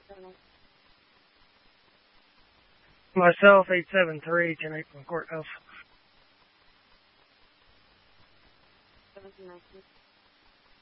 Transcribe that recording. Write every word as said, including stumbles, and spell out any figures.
Myself, eight seven three, ten eight from courthouse. seventeen nineteen.